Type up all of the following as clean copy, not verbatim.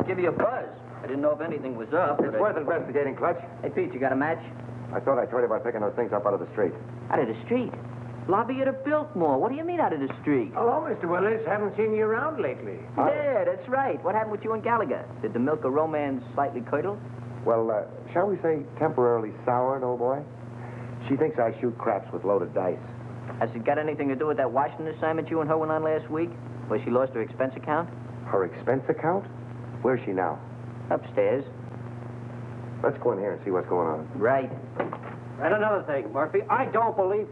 to give you a buzz. I didn't know if anything was up. It's worth investigating, Clutch. Hey, Pete, you got a match? I thought I told you about picking those things up out of the street. Out of the street? Lobby at a Biltmore. What do you mean out of the street? Hello, Mr. Willis. Haven't seen you around lately. Yeah, that's right. What happened with you and Gallagher? Did the milk of romance slightly curdle? Well, shall we say temporarily soured, old boy? She thinks I shoot craps with loaded dice. Has it got anything to do with that Washington assignment you and her went on last week? Where she lost her expense account? Her expense account? Where's she now? Upstairs. Let's go in here and see what's going on. Right. And another thing, Murphy, I don't believe...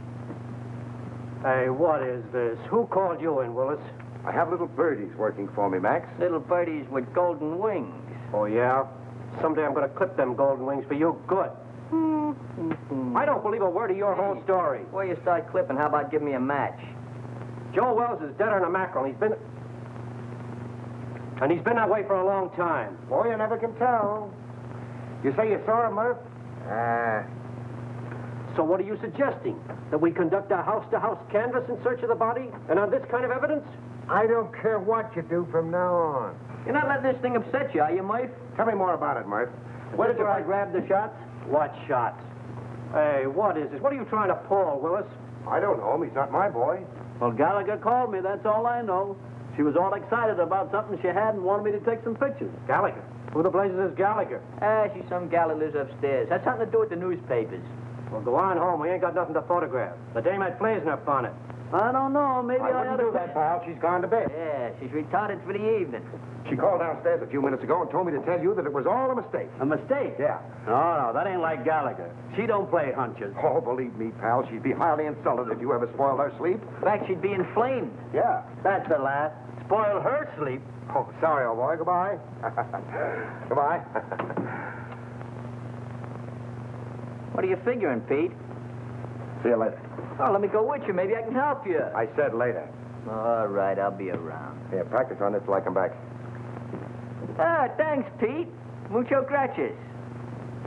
Hey, what is this? Who called you in, Willis? I have little birdies working for me, Max. Little birdies with golden wings. Oh, yeah? Someday I'm going to clip them golden wings for you good. I don't believe a word of your whole story. Before you start clipping, how about give me a match? Joe Wells is deader than a mackerel. He's been that way for a long time. Boy, you never can tell. You say you saw her, Murph? So what are you suggesting? That we conduct a house-to-house canvass in search of the body? And on this kind of evidence? I don't care what you do from now on. You're not letting this thing upset you, are you, Murph? Tell me more about it, Murph. Where did I grab the shots? What shots? Hey, what is this? What are you trying to pull, Willis? I don't know him. He's not my boy. Well, Gallagher called me, that's all I know. She was all excited about something she had and wanted me to take some pictures. Gallagher? Who the blazes is Gallagher? She's some gal that lives upstairs. Has something to do with the newspapers. Well, go on home. We ain't got nothing to photograph. The dame had blazing up on it. I don't know, maybe I I ought wouldn't do to... that, pal. She's gone to bed. Yeah, she's retarded for the evening. She called downstairs a few minutes ago and told me to tell you that it was all a mistake. A mistake? Yeah. No, that ain't like Gallagher. She don't play hunches. Oh, believe me, pal, she'd be highly insulted if you ever spoiled her sleep. In fact, she'd be inflamed. Yeah. That's the laugh. Spoil her sleep. Oh, sorry, old boy. Goodbye. Goodbye. What are you figuring, Pete? See you later. Oh, let me go with you. Maybe I can help you. I said later. All right, I'll be around. Yeah, practice on this till I come back. Ah, thanks, Pete. Mucho gracias.